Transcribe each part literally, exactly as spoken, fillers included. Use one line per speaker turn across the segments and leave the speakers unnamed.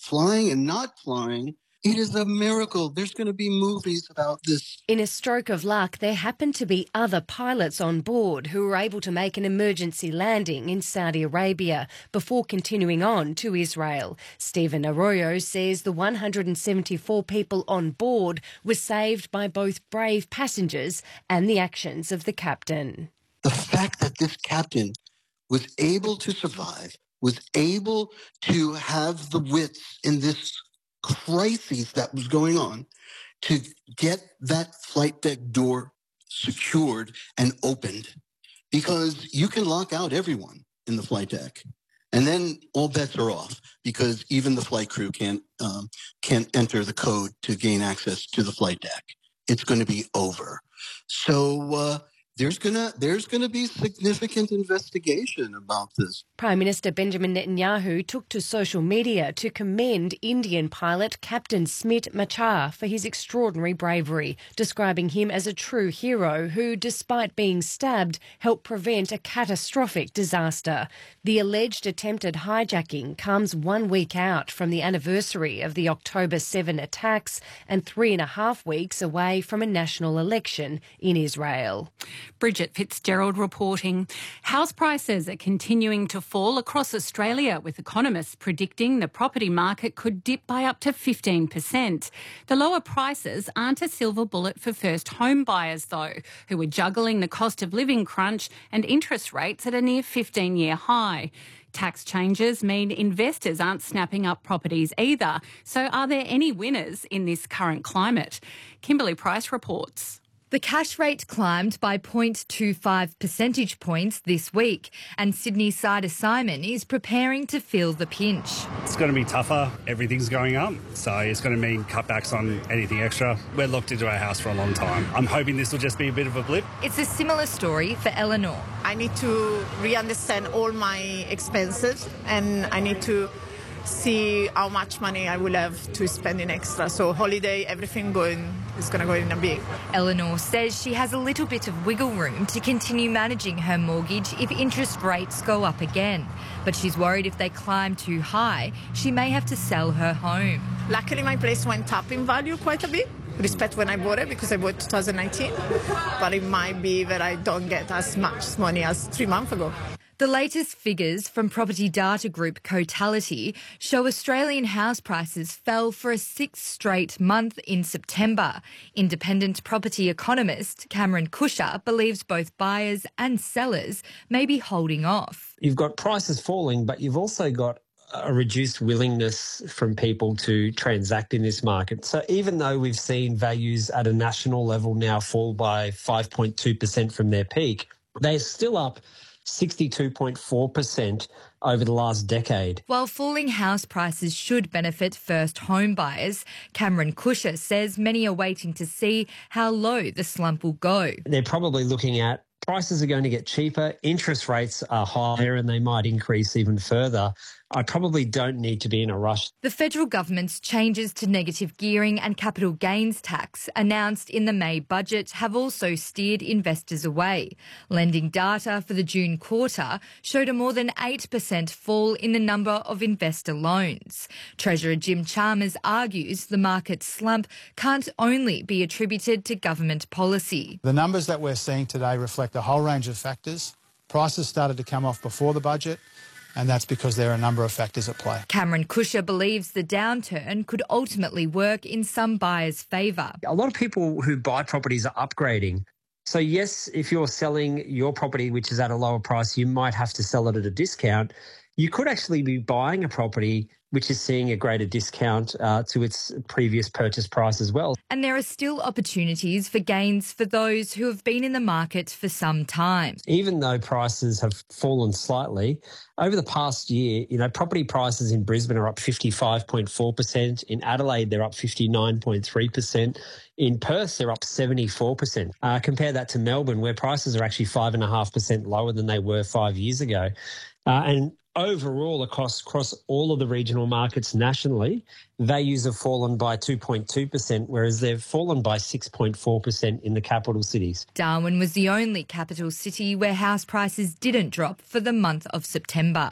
flying and not flying. It is a miracle. There's going to be movies about this.
In a stroke of luck, there happened to be other pilots on board who were able to make an emergency landing in Saudi Arabia before continuing on to Israel. Stephen Arroyo says the one hundred seventy-four people on board were saved by both brave passengers and the actions of the captain.
The fact that this captain was able to survive, was able to have the wits in this crisis that was going on to get that flight deck door secured and opened, because you can lock out everyone in the flight deck and then all bets are off, because even the flight crew can't um, can't enter the code to gain access to the flight deck. It's going to be over. So uh, there's gonna there's gonna be significant investigation about this.
Prime Minister Benjamin Netanyahu took to social media to commend Indian pilot Captain Smit Machar for his extraordinary bravery, describing him as a true hero who, despite being stabbed, helped prevent a catastrophic disaster. The alleged attempted hijacking comes one week out from the anniversary of the October seventh attacks and three and a half weeks away from a national election in Israel.
Bridget Fitzgerald reporting. House prices are continuing to fall across Australia, with economists predicting the property market could dip by up to fifteen percent. The lower prices aren't a silver bullet for first home buyers, though, who are juggling the cost of living crunch and interest rates at a near fifteen-year high. Tax changes mean investors aren't snapping up properties either. So are there any winners in this current climate? Kimberly Price reports.
The cash rate climbed by zero point two five percentage points this week, and Sydney Sider Simon is preparing to feel the pinch.
It's going to be tougher. Everything's going up, so it's going to mean cutbacks on anything extra. We're locked into our house for a long time. I'm hoping this will just be a bit of a blip.
It's a similar story for Eleanor.
I need to re-understand all my expenses, and I need to see how much money I will have to spend in extra. So holiday, everything going is going to go in a big.
Eleanor says she has a little bit of wiggle room to continue managing her mortgage if interest rates go up again. But she's worried if they climb too high, she may have to sell her home.
Luckily, my place went up in value quite a bit, respect when I bought it, because I bought twenty nineteen. But it might be that I don't get as much money as three months ago.
The latest figures from property data group Cotality show Australian house prices fell for a sixth straight month in September. Independent property economist Cameron Kusher believes both buyers and sellers may be holding off.
You've got prices falling, but you've also got a reduced willingness from people to transact in this market. So even though we've seen values at a national level now fall by five point two percent from their peak, they're still up sixty-two point four percent over the last decade.
While falling house prices should benefit first home buyers, Cameron Kusher says many are waiting to see how low the slump will go.
They're probably looking at prices are going to get cheaper, interest rates are higher and they might increase even further. I probably don't need to be in a rush.
The federal government's changes to negative gearing and capital gains tax announced in the May budget have also steered investors away. Lending data for the June quarter showed a more than eight percent fall in the number of investor loans. Treasurer Jim Chalmers argues the market slump can't only be attributed to government policy.
The numbers that we're seeing today reflect a whole range of factors. Prices started to come off before the budget, and that's because there are a number of factors at play.
Cameron Kusher believes the downturn could ultimately work in some buyers' favour.
A lot of people who buy properties are upgrading. So yes, if you're selling your property, which is at a lower price, you might have to sell it at a discount. You could actually be buying a property which is seeing a greater discount uh, to its previous purchase price as well.
And there are still opportunities for gains for those who have been in the market for some time.
Even though prices have fallen slightly, over the past year, you know, property prices in Brisbane are up fifty-five point four percent. In Adelaide, they're up fifty-nine point three percent. In Perth, they're up seventy-four percent. Uh, compare that to Melbourne, where prices are actually five point five percent lower than they were five years ago. Uh, and overall, across, across all of the regional markets nationally, values have fallen by two point two percent, whereas they've fallen by six point four percent in the capital cities.
Darwin was the only capital city where house prices didn't drop for the month of September.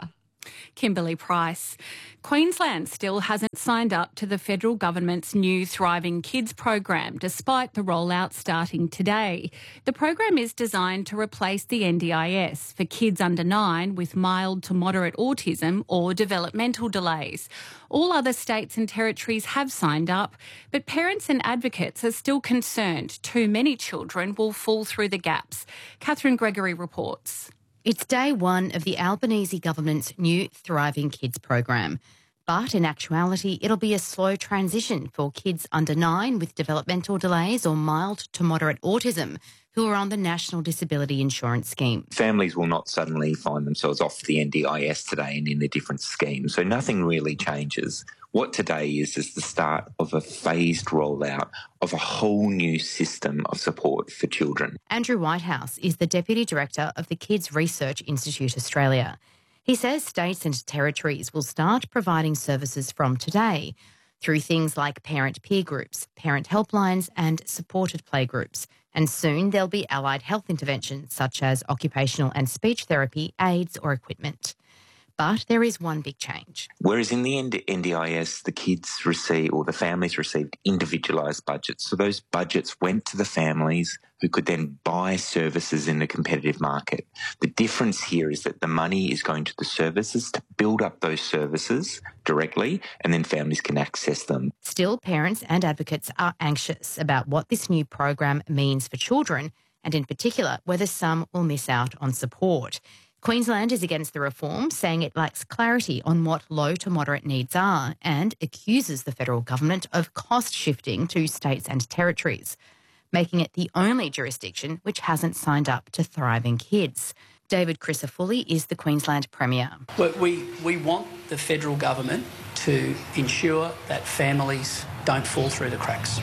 Kimberly Price. Queensland still hasn't signed up to the federal government's new Thriving Kids program, despite the rollout starting today. The program is designed to replace the N D I S for kids under nine with mild to moderate autism or developmental delays. All other states and territories have signed up, but parents and advocates are still concerned too many children will fall through the gaps. Catherine Gregory reports.
It's day one of the Albanese government's new Thriving Kids program. But in actuality, it'll be a slow transition for kids under nine with developmental delays or mild to moderate autism who are on the National Disability Insurance Scheme.
Families will not suddenly find themselves off the N D I S today and in a different scheme, so nothing really changes. What today is is the start of a phased rollout of a whole new system of support for children.
Andrew Whitehouse is the Deputy Director of the Kids Research Institute Australia. He says states and territories will start providing services from today through things like parent peer groups, parent helplines and supported playgroups. And soon there'll be allied health interventions such as occupational and speech therapy, aids or equipment. But there is one big change.
Whereas in the N D I S, the kids receive, or the families received individualised budgets. So those budgets went to the families who could then buy services in the competitive market. The difference here is that the money is going to the services to build up those services directly, and then families can access them.
Still, parents and advocates are anxious about what this new program means for children, and in particular, whether some will miss out on support. Queensland is against the reform, saying it lacks clarity on what low to moderate needs are and accuses the federal government of cost shifting to states and territories, making it the only jurisdiction which hasn't signed up to Thriving Kids. David Crisafulli is the Queensland Premier.
But we, we want the federal government to ensure that families don't fall through the cracks.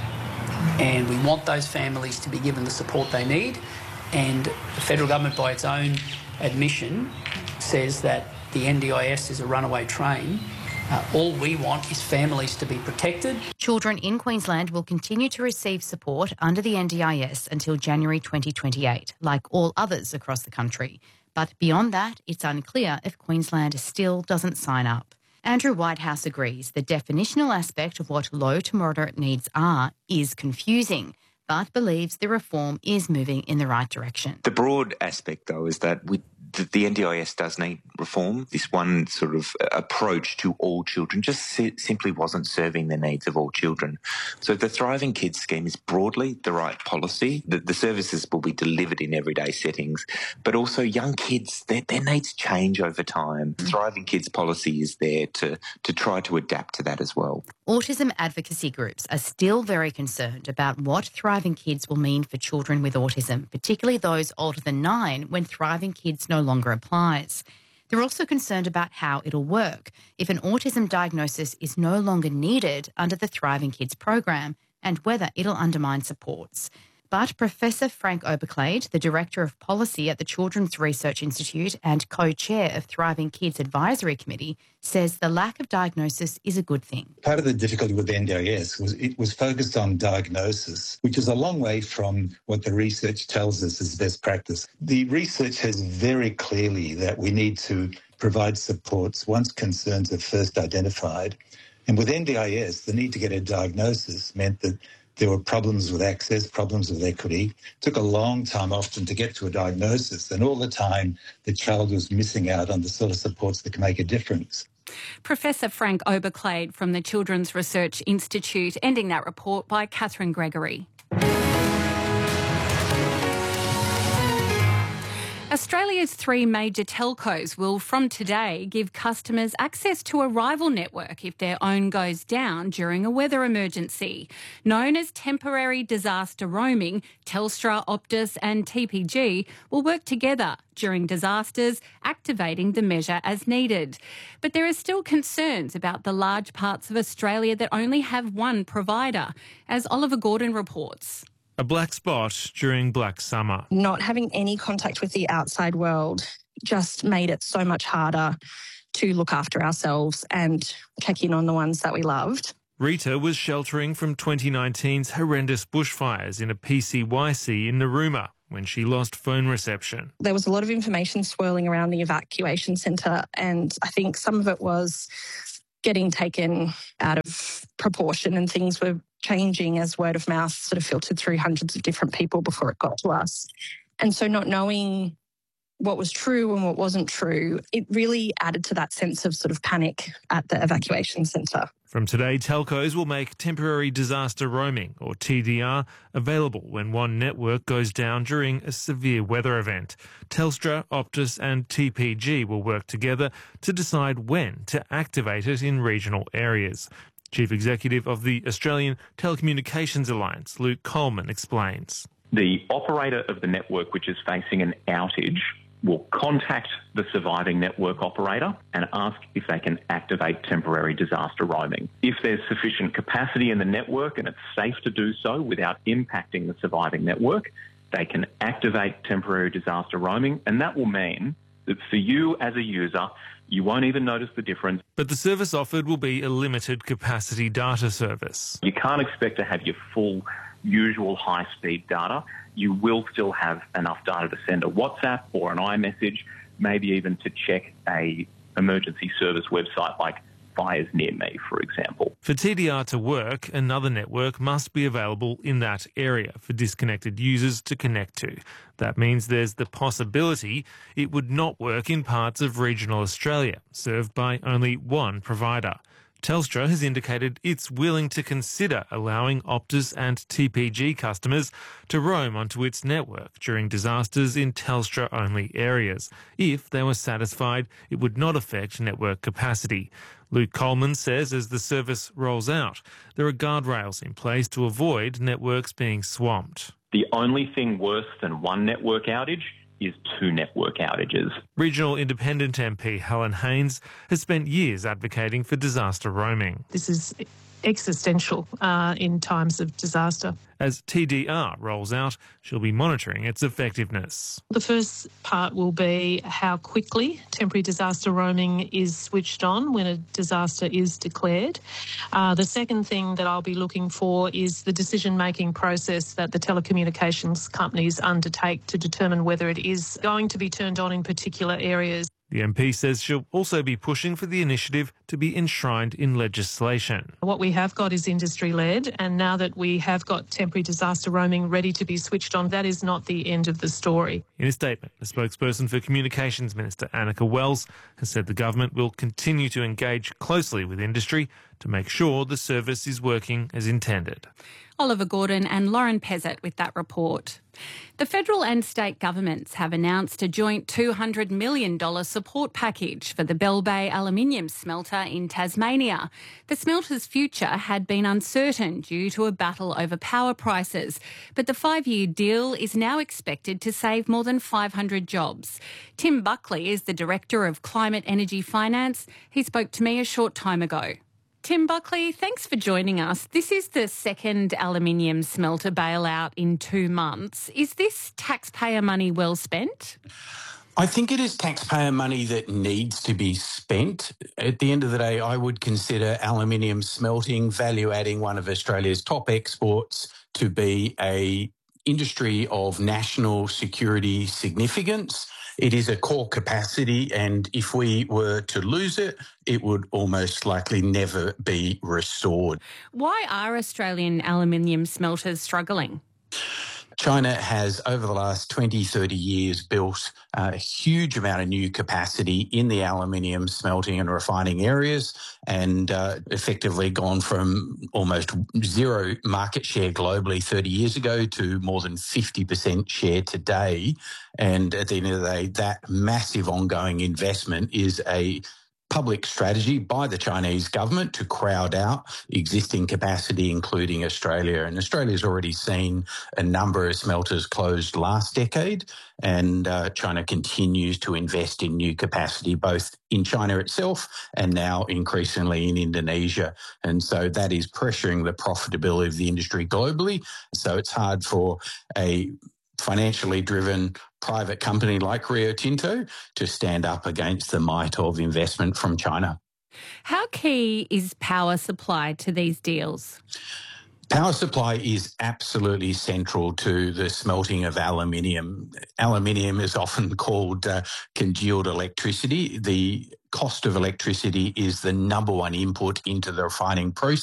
And we want those families to be given the support they need. And the federal government, by its own admission, says that the N D I S is a runaway train. Uh, all we want is families to be protected.
Children in Queensland will continue to receive support under the N D I S until January twenty twenty-eight, like all others across the country. But beyond that, it's unclear if Queensland still doesn't sign up. Andrew Whitehouse agrees the definitional aspect of what low to moderate needs are is confusing, but believes the reform is moving in the right direction.
The broad aspect, though, is that we, the, the N D I S does need reform. This one sort of approach to all children just si- simply wasn't serving the needs of all children. So the Thriving Kids scheme is broadly the right policy. The, the services will be delivered in everyday settings, but also young kids, their, their needs change over time. The Thriving Kids policy is there to, to try to adapt to that as well.
Autism advocacy groups are still very concerned about what Thriving Kids will mean for children with autism, particularly those older than nine when Thriving Kids no longer applies. They're also concerned about how it'll work if an autism diagnosis is no longer needed under the Thriving Kids program and whether it'll undermine supports. But Professor Frank Oberclade, the Director of Policy at the Children's Research Institute and co-chair of Thriving Kids Advisory Committee, says the lack of diagnosis is a good thing.
Part of the difficulty with the N D I S was it was focused on diagnosis, which is a long way from what the research tells us is best practice. The research has very clearly that we need to provide supports once concerns are first identified. And with N D I S, the need to get a diagnosis meant that there were problems with access, problems with equity. It took a long time often to get to a diagnosis, and all the time the child was missing out on the sort of supports that can make a difference.
Professor Frank Oberclade from the Children's Research Institute, ending that report by Catherine Gregory. Australia's three major telcos will, from today, give customers access to a rival network if their own goes down during a weather emergency. Known as temporary disaster roaming, Telstra, Optus and T P G will work together during disasters, activating the measure as needed. But there are still concerns about the large parts of Australia that only have one provider, as Oliver Gordon reports.
A black spot during Black Summer.
Not having any contact with the outside world just made it so much harder to look after ourselves and check in on the ones that we loved.
Rita was sheltering from twenty nineteen's horrendous bushfires in a P C Y C in Narooma when she lost phone reception.
There was a lot of information swirling around the evacuation centre, and I think some of it was getting taken out of proportion, and things were changing as word of mouth sort of filtered through hundreds of different people before it got to us. And so not knowing what was true and what wasn't true, it really added to that sense of sort of panic at the evacuation centre.
From today, telcos will make temporary disaster roaming, or T D R, available when one network goes down during a severe weather event. Telstra, Optus and T P G will work together to decide when to activate it in regional areas. Chief Executive of the Australian Telecommunications Alliance, Luke Coleman, explains.
The operator of the network which is facing an outage will contact the surviving network operator and ask if they can activate temporary disaster roaming. If there's sufficient capacity in the network and it's safe to do so without impacting the surviving network, they can activate temporary disaster roaming, and that will mean that for you as a user, you won't even notice the difference.
But the service offered will be a limited capacity data service.
You can't expect to have your full usual high-speed data. You will still have enough data to send a WhatsApp or an iMessage, maybe even to check a emergency service website like Fires Near Me, for example.
For T D R to work, another network must be available in that area for disconnected users to connect to. That means there's the possibility it would not work in parts of regional Australia, served by only one provider. Telstra has indicated it's willing to consider allowing Optus and T P G customers to roam onto its network during disasters in Telstra-only areas, if they were satisfied it would not affect network capacity. Luke Coleman says as the service rolls out, there are guardrails in place to avoid networks being swamped.
The only thing worse than one network outage is two network outages.
Regional Independent M P Helen Haines has spent years advocating for disaster roaming.
This is existential uh, in times of disaster.
As T D R rolls out, she'll be monitoring its effectiveness.
The first part will be how quickly temporary disaster roaming is switched on when a disaster is declared. Uh, the second thing that I'll be looking for is the decision-making process that the telecommunications companies undertake to determine whether it is going to be turned on in particular areas.
The M P says she'll also be pushing for the initiative to be enshrined in legislation.
What we have got is industry-led, and now that we have got temporary disaster roaming ready to be switched on, that is not the end of the story.
In a statement, a spokesperson for Communications Minister Annika Wells has said the government will continue to engage closely with industry to make sure the service is working as intended.
Oliver Gordon and Lauren Pezzett with that report. The federal and state governments have announced a joint two hundred million dollars support package for the Bell Bay aluminium smelter in Tasmania. The smelter's future had been uncertain due to a battle over power prices, but the five-year deal is now expected to save more than five hundred jobs. Tim Buckley is the Director of Climate Energy Finance. He spoke to me a short time ago. Tim Buckley, thanks for joining us. This is the second aluminium smelter bailout in two months. Is this taxpayer money well spent?
I think it is taxpayer money that needs to be spent. At the end of the day, I would consider aluminium smelting, value-adding, one of Australia's top exports, to be a industry of national security significance. It is a core capacity, and if we were to lose it, it would almost likely never be restored.
Why are Australian aluminium smelters struggling?
China has, over the last twenty, thirty years, built a huge amount of new capacity in the aluminium smelting and refining areas, and uh, effectively gone from almost zero market share globally thirty years ago to more than fifty percent share today. And at the end of the day, that massive ongoing investment is a public strategy by the Chinese government to crowd out existing capacity, including Australia. And Australia's already seen a number of smelters closed last decade, and uh, China continues to invest in new capacity, both in China itself and now increasingly in Indonesia. And so that is pressuring the profitability of the industry globally. So it's hard for a financially driven private company like Rio Tinto to stand up against the might of investment from China.
How key is power supply to these deals?
Power supply is absolutely central to the smelting of aluminium. Aluminium is often called uh, congealed electricity. The cost of electricity is the number one input into the refining process.